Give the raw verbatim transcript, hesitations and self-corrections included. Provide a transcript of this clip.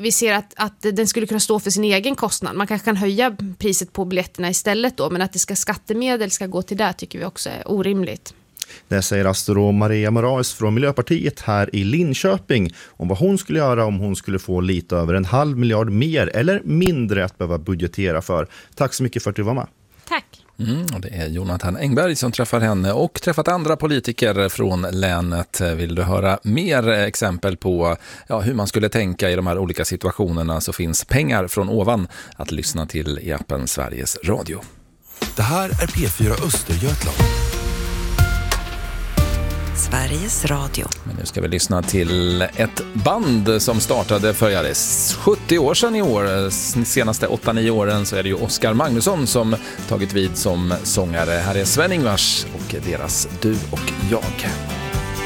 vi ser att, att den skulle kunna stå för sin egen kostnad. Man kanske kan höja priset på biljetterna istället då, men att det ska skattemedel ska gå till det tycker vi också är orimligt. Det säger astronom Maria Moraes från Miljöpartiet här i Linköping om vad hon skulle göra om hon skulle få lite över en halv miljard mer eller mindre att behöva budgetera för. Tack så mycket för att du var med. Tack. Mm, och det är Jonathan Engberg som träffar henne och träffat andra politiker från länet. Vill du höra mer exempel på ja, hur man skulle tänka i de här olika situationerna så finns Pengar från ovan att lyssna till i appen Sveriges Radio. Det här är P fyra Östergötland. Sveriges Radio. Men nu ska vi lyssna till ett band som startade för ja, sjuttio år sedan i år. De senaste åtta nio åren så är det ju Oskar Magnusson som tagit vid som sångare. Här är Sven-Ingvars och deras Du och jag.